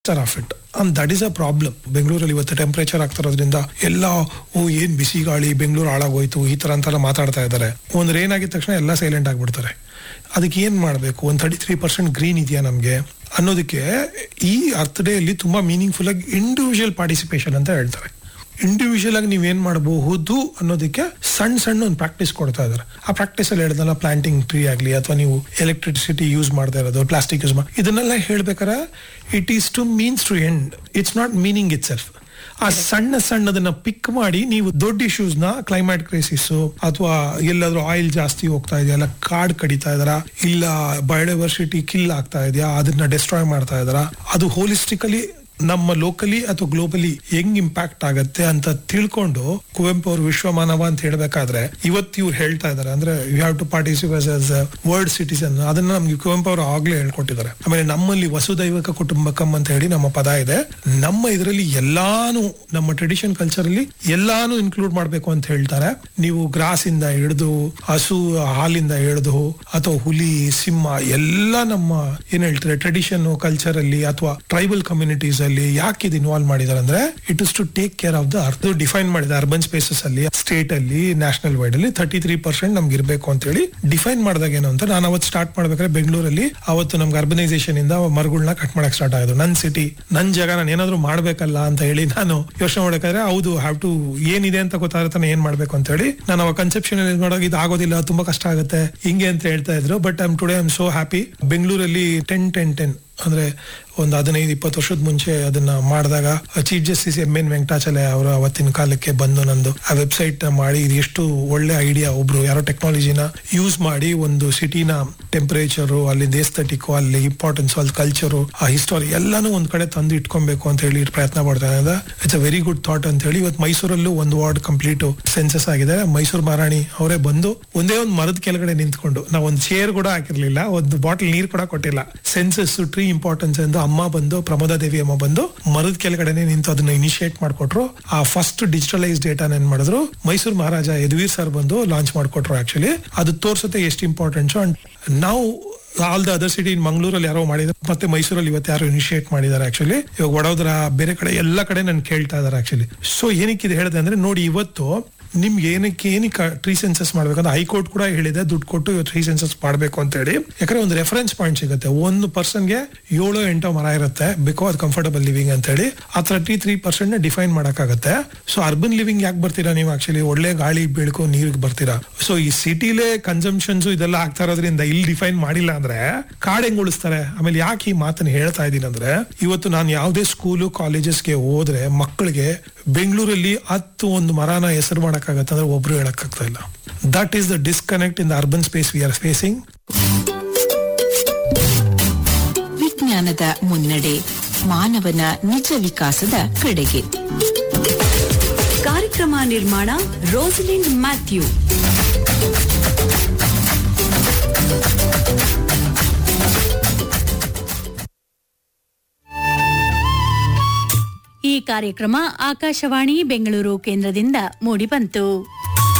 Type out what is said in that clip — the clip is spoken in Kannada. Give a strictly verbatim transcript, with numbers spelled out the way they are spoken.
Of it and that is a problem. ಬೆಂಗಳೂರಲ್ಲಿ ಇವತ್ತು ಟೆಂಪರೇಚರ್ ಆಗ್ತಿರೋದ್ರಿಂದ ಎಲ್ಲ ಓ ಏನ್ ಬಿಸಿ ಗಾಳಿ, ಬೆಂಗಳೂರು ಹಾಳಾಗೋಯ್ತು ಈ ತರ ಅಂತೆಲ್ಲ ಮಾತಾಡ್ತಾ ಇದ್ದಾರೆ. ಒಂದ್ ರೇನ್ ಆಗಿದ ತಕ್ಷಣ ಎಲ್ಲ ಸೈಲೆಂಟ್ ಆಗ್ಬಿಡ್ತಾರೆ. ಅದಕ್ಕೆ ಏನ್ ಮಾಡ್ಬೇಕು, ಒಂದ್ ತರ್ಟಿ ತ್ರೀ ಪರ್ಸೆಂಟ್ ಗ್ರೀನ್ ಇದೆಯಾ ನಮ್ಗೆ ಅನ್ನೋದಕ್ಕೆ ಈ ಅರ್ತ್ ಡೇ ಅಲ್ಲಿ ತುಂಬಾ ಮೀನಿಂಗ್ಫುಲ್ ಆಗಿ ಇಂಡಿವಿಜುವಲ್ ಪಾರ್ಟಿಸಿಪೇಷನ್ ಅಂತ ಹೇಳ್ತಾರೆ. ಇಂಡಿವಿಜುವಲ್ ಆಗಿ ನೀವೇನ್ ಮಾಡಬಹುದು ಅನ್ನೋದಕ್ಕೆ ಸಣ್ಣ ಸಣ್ಣ ಒಂದು ಪ್ರಾಕ್ಟೀಸ್ ಕೊಡ್ತಾ ಇದಾರೆ. ಆ ಪ್ರಾಕ್ಟೀಸ್ ಅಲ್ಲಿ ಹೇಳಿದಲ್ಲ, ಪ್ಲಾಂಟಿಂಗ್ ಟ್ರೀ ಆಗ್ಲಿ ಅಥವಾ ನೀವು ಎಲೆಕ್ಟ್ರಿಸಿಟಿ ಯೂಸ್ ಮಾಡ್ತಾ ಇರೋದು, ಪ್ಲಾಸ್ಟಿಕ್ ಯೂಸ್ ಮಾಡಿ, ಇದನ್ನೆಲ್ಲ ಹೇಳ್ಬೇಕಾರೆ it is to means to end, it's not meaning it self. ಆ ಸಣ್ಣ ಸಣ್ಣದನ್ನ ಪಿಕ್ ಮಾಡಿ ನೀವು ದೊಡ್ಡ ಇಶ್ಯೂಸ್ ನ, ಕ್ಲೈಮೇಟ್ ಕ್ರೈಸಿಸ್ ಅಥವಾ ಎಲ್ಲಾದ್ರೂ ಆಯಿಲ್ ಜಾಸ್ತಿ ಹೋಗ್ತಾ ಇದೆಯಾ, ಇಲ್ಲ ಕಾಡ್ ಕಡಿತಾ ಇದಾರ, ಇಲ್ಲ ಬಯೋಡೈವರ್ಸಿಟಿ ಕಿಲ್ ಆಗ್ತಾ ಇದೆಯಾ, ಅದನ್ನ ಡಿಸ್ಟ್ರಾಯ್ ಮಾಡ್ತಾ ಇದಾರ, ಅದು ಹೋಲಿಸ್ಟಿಕಲಿ ನಮ್ಮ ಲೋಕಲಿ ಅಥವಾ ಗ್ಲೋಬಲಿ ಹೆಂಗ್ ಇಂಪ್ಯಾಕ್ಟ್ ಆಗತ್ತೆ ಅಂತ ತಿಳ್ಕೊಂಡು ಕುವೆಂಪು ಅವರು ವಿಶ್ವ ಮಾನವ ಅಂತ ಹೇಳ್ಬೇಕಾದ್ರೆ ಇವತ್ತು ಇವ್ರು ಹೇಳ್ತಾ ಇದಾರೆ ಅಂದ್ರೆ you have to participate as a world citizen. ಅದನ್ನ ನಮ್ಗೆ ಕುವೆಂಪು ಅವರು ಆಗ್ಲೇ ಹೇಳ್ಕೊಟ್ಟಿದ್ದಾರೆ. ಆಮೇಲೆ ನಮ್ಮಲ್ಲಿ ವಸುದೈವಕ ಕುಟುಂಬಕಂ ಅಂತ ಹೇಳಿ ನಮ್ಮ ಪದ ಇದೆ. ನಮ್ಮ ಇದರಲ್ಲಿ ಎಲ್ಲಾನು ನಮ್ಮ ಟ್ರೆಡಿಷನ್ ಕಲ್ಚರ್ ಅಲ್ಲಿ ಎಲ್ಲಾನು ಇನ್ಕ್ಲೂಡ್ ಮಾಡ್ಬೇಕು ಅಂತ ಹೇಳ್ತಾರೆ. ನೀವು ಗ್ರಾಸ್ ಇಂದ ಹಿಡಿದು ಹಸು ಹಾಲಿಂದ ಹಿಡಿದು ಅಥವಾ ಹುಲಿ, ಸಿಂಹ ಎಲ್ಲ ನಮ್ಮ ಏನ್ ಹೇಳ್ತಾರೆ ಟ್ರೆಡಿಷನ್ ಕಲ್ಚರ್ ಅಲ್ಲಿ ಅಥವಾ ಟ್ರೈಬಲ್ ಕಮ್ಯುನಿಟೀಸ್ ಅಲ್ಲಿ ಯಾಕೆ ಇದು ಇನ್ವಾಲ್ವ್ ಮಾಡಿದಾರೆ ಅಂದ್ರೆ it is to take care of the earth. Define ಮಾಡಿದ ಅರ್ಬನ್ ಸ್ಪೇಸಸ್ ಅಲ್ಲಿ, ಸ್ಟೇಟ್ ಅಲ್ಲಿ, ನ್ಯಾಷನಲ್ ವೈಡ್ ಅಲ್ಲಿ ತರ್ಟಿ ತ್ರೀ ಪರ್ಸೆಂಟ್ ನಮ್ಗೆ ಇರ್ಬೇಕು ಅಂತ ಹೇಳಿ ಡಿಫೈನ್ ಮಾಡಿದಾಗ ಏನು ಅಂತ ನಾನು ಅವತ್ತು ಸ್ಟಾರ್ಟ್ ಮಾಡ್ಬೇಕಾದ್ರೆ ಬೆಂಗಳೂರಲ್ಲಿ ಅವತ್ತು ನಮ್ಗೆ ಅರ್ಬನೈಸೇಷನ್ ಇಂದ ಮರಗಳನ್ನ ಕಟ್ ಮಾಡಕ್ ಸ್ಟಾರ್ಟ್ ಆಗೋದು. ನನ್ ಸಿಟಿ, ನನ್ ಜಾಗ, ನಾನು ಏನಾದ್ರು ಮಾಡ್ಬೇಕಲ್ಲ ಅಂತ ಹೇಳಿ ನಾನು ಯೋಚನೆ ಮಾಡಬೇಕಾದ್ರೆ ಹೌದು ಹ್ಯಾವ್ ಟು ಏನಿದೆ ಅಂತ ಗೊತ್ತಾಗುತ್ತೆ ಏನ್ ಮಾಡ್ಬೇಕು ಅಂತ ಹೇಳಿ ನಾನು ಅವಾಗ ಕನ್ಸೆಪ್ಷನ್ ಮಾಡೋದು ಇದು ಆಗೋದಿಲ್ಲ, ತುಂಬಾ ಕಷ್ಟ ಆಗುತ್ತೆ ಹಿಂಗೆ ಅಂತ ಹೇಳ್ತಾ ಇದ್ರು. But I am today I am so happy. ಬೆಂಗಳೂರಲ್ಲಿ ಟೆನ್ ಟೆನ್ ಟೆನ್ ಅಂದ್ರೆ ಒಂದು ಹದಿನೈದು ಇಪ್ಪತ್ತು ವರ್ಷದ ಮುಂಚೆ ಅದನ್ನ ಮಾಡಿದಾಗ chief justice M N Venkatachaliah ಅವರು ಅವತ್ತಿನ ಕಾಲಕ್ಕೆ ಬಂದು ನಂದು ಆ ವೆಬ್ಸೈಟ್ ಮಾಡಿ ಇದು ಎಷ್ಟು ಒಳ್ಳೆ ಐಡಿಯಾ, ಒಬ್ರು ಯಾರೋ ಟೆಕ್ನಾಲಜಿನ ಯೂಸ್ ಮಾಡಿ ಒಂದು ಸಿಟಿನ ಟೆಂಪರೇಚರು, ಅಲ್ಲಿ ಎಸ್ಥೆಟಿಕ್, ಅಲ್ಲಿ ಇಂಪಾರ್ಟೆನ್ಸ್, ಅಲ್ಲಿ ಕಲ್ಚರು, ಆ ಹಿಸ್ಟೋರಿ ಎಲ್ಲಾನು ಒಂದ್ ಕಡೆ ತಂದು ಇಟ್ಕೊಬೇಕು ಅಂತ ಹೇಳಿ ಪ್ರಯತ್ನ ಪಡ್ತಾ ಇದ್ದಾರೆ. It's a very good thought ಅಂತ ಹೇಳಿ ಇವತ್ತು ಮೈಸೂರಲ್ಲೂ ಒಂದು ವಾರ್ಡ್ ಕಂಪ್ಲೀಟ್ ಸೆನ್ಸಸ್ ಆಗಿದೆ. ಮೈಸೂರು ಮಹಾರಾಣಿ ಅವರೇ ಬಂದು ಒಂದೇ ಒಂದು ಮರದ ಕೆಳಗಡೆ ನಿಂತ್ಕೊಂಡು, ನಾವು ಒಂದು ಚೇರ್ ಕೂಡ ಹಾಕಿರ್ಲಿಲ್ಲ, ಒಂದು ಬಾಟಲ್ ನೀರ್ ಕೂಡ ಕೊಟ್ಟಿಲ್ಲ, ಸೆನ್ಸಸ್ ಟ್ರೀ ಇಂಪಾರ್ಟೆನ್ಸ್ ಎಂದು ಅಮ್ಮ ಬಂದು, ಪ್ರಮೋದಾ ದೇವಿ ಅಮ್ಮ ಬಂದು ಮರದ ಕೆಳಗಡೆನೆ ನಿಂತು ಅದನ್ನ ಇನಿಶಿಯೇಟ್ ಮಾಡ್ಕೊಟ್ರು. ಆ ಫಸ್ಟ್ ಡಿಜಿಟಲೈಸ್ ಡೇಟಾನ ಏನ್ ಮಾಡಿದ್ರು ಮೈಸೂರು ಮಹಾರಾಜ ಯದುವೀರ್ ಸರ್ ಬಂದು ಲಾಂಚ್ ಮಾಡ್ಕೊಟ್ರು. ಆಕ್ಚುಲಿ ಅದು ತೋರ್ಸುತ್ತೆ ಎಷ್ಟು ಇಂಪಾರ್ಟೆಂಟ್. ಅಂಡ್ ನಾವು ಆಲ್ ದ ಅದರ್ ಸಿಟಿ, ಮಂಗಳೂರಲ್ಲಿ ಯಾರೋ ಮಾಡಿದ್ರು, ಮತ್ತೆ ಮೈಸೂರಲ್ಲಿ ಇವತ್ತು ಯಾರೋ ಇನಿಶಿಯೇಟ್ ಮಾಡಿದ್ದಾರೆ. ಆಕ್ಚುಲಿ ಇವಾಗ ವಡೋದರ, ಬೇರೆ ಕಡೆ ಎಲ್ಲ ಕಡೆ ನನ್ ಕೇಳ್ತಾ ಇದಾರೆ ಆಕ್ಚುಲಿ. ಸೊ ಏನಕ್ಕೆ ಇದು ಹೇಳಿದೆ ಅಂದ್ರೆ ನೋಡಿ, ಇವತ್ತು ನಿಮ್ಗೆ ಏನಕ್ಕೆ ಏನಕ್ಕೆ ಟ್ರೀ ಸೆನ್ಸಸ್ ಮಾಡ್ಬೇಕಂದ್ರೆ ಹೈಕೋರ್ಟ್ ಕೂಡ ಹೇಳಿದೆ ದುಡ್ಡು ಕೊಟ್ಟು ಟ್ರೀ ಸೆನ್ಸಸ್ ಮಾಡ್ಬೇಕು ಅಂತ ಹೇಳಿ. ಯಾಕಂದ್ರೆ ಒಂದು ರೆಫರೆನ್ಸ್ ಪಾಯಿಂಟ್ ಸಿಗುತ್ತೆ. ಒಂದು ಪರ್ಸನ್ಗೆ ಏಳು ಎಂಟು ಮರ ಇರುತ್ತೆ, ಬಿಕಾಸ್ ಕಂಫರ್ಟಬಲ್ ಲಿವಿಂಗ್ ಅಂತ ಹೇಳಿ ಆ ತರ್ಟಿ ತ್ರೀ ಪರ್ಸೆಂಟ್ ನ ಡಿಫೈನ್ ಮಾಡಕ್ಕಾಗತ್ತೆ. ಸೊ ಅರ್ಬನ್ ಲಿವಿಂಗ್ ಯಾಕೆ ಬರ್ತೀರಾ ನೀವು, ಆಕ್ಚುಲಿ ಒಳ್ಳೆ ಗಾಳಿ ಬೆಳಕು ನೀರಿಗೆ ಬರ್ತೀರಾ. ಸೊ ಈ ಸಿಟಿಲೇ ಕನ್ಸಂಪ್ಷನ್ಸ್ ಇದೆಲ್ಲ ಆಗ್ತಾ ಇರೋದ್ರಿಂದ ಇಲ್ಲಿ ಡಿಫೈನ್ ಮಾಡಿಲ್ಲ ಅಂದ್ರೆ ಕಾಡ್ ಹೆಂಗ್ ಉಳಿಸ್ತಾರೆ. ಆಮೇಲೆ ಯಾಕೆ ಈ ಮಾತನ್ನ ಹೇಳ್ತಾ ಇದೀನಿ ಅಂದ್ರೆ ಇವತ್ತು ನಾನು ಯಾವುದೇ ಸ್ಕೂಲು ಕಾಲೇಜಸ್ಗೆ ಹೋದ್ರೆ ಮಕ್ಕಳಿಗೆ ಬೆಂಗಳೂರಲ್ಲಿ ಹತ್ತು ಒಂದು ಮರನ ಹೆಸರು ಮಾಡಕ್ಕಾಗತ್ತೆ ಅಂದ್ರೆ ಒಬ್ರು ಹೇಳಕ್ಕಾಗ್ತಾ ಇಲ್ಲ. That is the disconnect in the urban space we are facing. ವಿಜ್ಞಾನದ ಮುನ್ನಡೆ, ಮಾನವನ ನಿಜ ವಿಕಾಸದ ಕಡೆಗೆ. ಕಾರ್ಯಕ್ರಮ ನಿರ್ಮಾಣ ರೋಸಲಿಂಡ್ ಮ್ಯಾಥ್ಯೂ. ಈ ಕಾರ್ಯಕ್ರಮ ಆಕಾಶವಾಣಿ ಬೆಂಗಳೂರು ಕೇಂದ್ರದಿಂದ ಮೂಡಿಬಂತು.